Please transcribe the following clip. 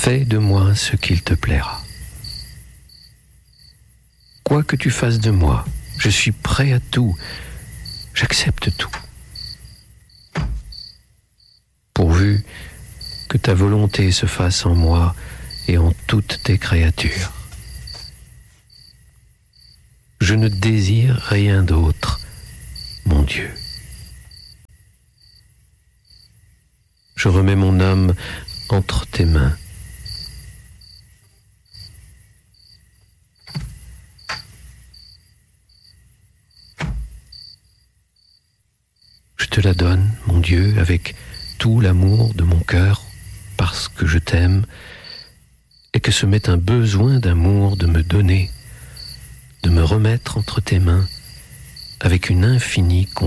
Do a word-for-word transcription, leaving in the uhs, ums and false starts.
Fais de moi ce qu'il te plaira. Quoi que tu fasses de moi, je suis prêt à tout, j'accepte tout. Pourvu que ta volonté se fasse en moi et en toutes tes créatures. Je ne désire rien d'autre, mon Dieu. Je remets mon âme entre tes mains. Je te la donne, mon Dieu, avec tout l'amour de mon cœur, parce que je t'aime, et que ce m'est un besoin d'amour de me donner, de me remettre entre tes mains, avec une infinie